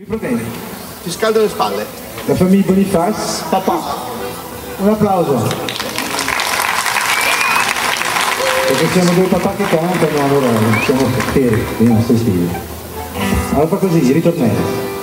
Mi problemi. Ti scaldo le spalle. La famiglia Boniface, papà. Un applauso. Perché siamo due papà che cantano, allora siamo veri, i nostri figli. Allora fa così, ritornello.